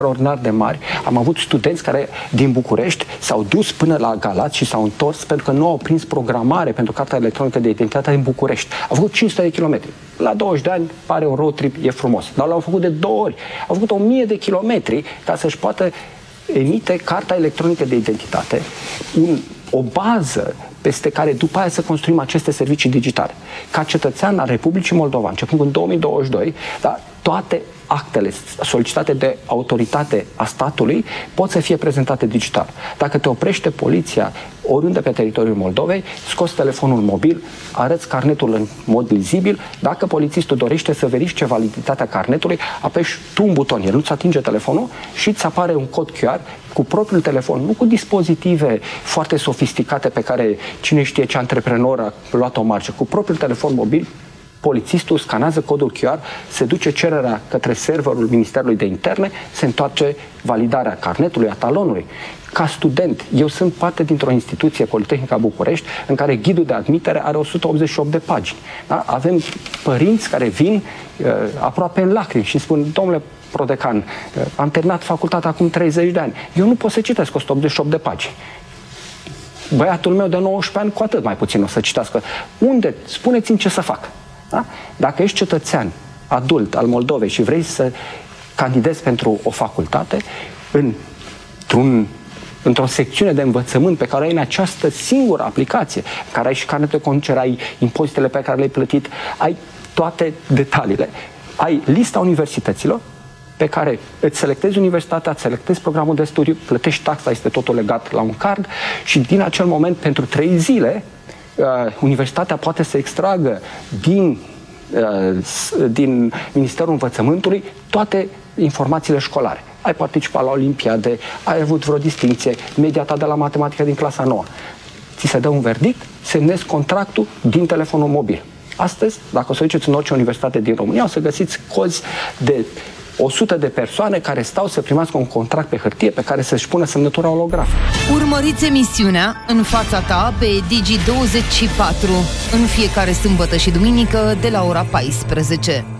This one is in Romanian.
extraordinar de mari. Am avut studenți care din București s-au dus până la Galați și s-au întors pentru că nu au prins programare pentru cartea electronică de identitate din București. Au făcut 500 de kilometri. La 20 de ani pare un road trip, e frumos. Dar l-au făcut de 2 ori. Au făcut 1000 de kilometri ca să-și poată emite cartea electronică de identitate, o bază peste care după aia să construim aceste servicii digitale. Ca cetățean al Republicii Moldova, începând în 2022, da, toate actele solicitate de autoritate a statului pot să fie prezentate digital. Dacă te oprește poliția oriunde pe teritoriul Moldovei, scoți telefonul mobil, arăți carnetul în mod lizibil. Dacă polițistul dorește să verifice validitatea carnetului, apeși tu un buton, el nu-ți atinge telefonul și îți apare un cod QR cu propriul telefon, nu cu dispozitive foarte sofisticate pe care cine știe ce antreprenor a luat o marge, cu propriul telefon mobil. Polițistul scanează codul QR, se duce cererea către serverul Ministerului de Interne, se întoarce validarea carnetului, a talonului. Ca student, eu sunt parte dintr-o instituție, Politehnica București, în care ghidul de admitere are 188 de pagini. Da? Avem părinți care vin aproape în lacrimi și spun: domnule prodecan, am terminat facultatea acum 30 de ani. Eu nu pot să citesc 188 de pagini. Băiatul meu de 19 ani cu atât mai puțin o să citească. Unde? Spuneți-mi ce să fac. Da? Dacă ești cetățean adult al Moldovei și vrei să candidezi pentru o facultate, într-o secțiune de învățământ pe care ai în această singură aplicație, care ai și carnetul de conducere, ai impozitele pe care le-ai plătit, ai toate detaliile, ai lista universităților pe care îți selectezi universitatea, îți selectezi programul de studiu, plătești taxa, este totul legat la un card și din acel moment, pentru 3 zile, universitatea poate să extragă din Ministerul Învățământului toate informațiile școlare. Ai participat la olimpiade, ai avut vreo distinție, media ta de la matematică din clasa 9. Ți se dă un verdict, semnezi contractul din telefonul mobil. Astăzi, dacă o să duceți în orice universitate din România, o să găsiți cozi de 100 de persoane care stau să primească un contract pe hârtie pe care să-și pună semnătura holograf. Urmăriți emisiunea În fața ta pe Digi24 în fiecare sâmbătă și duminică de la ora 14.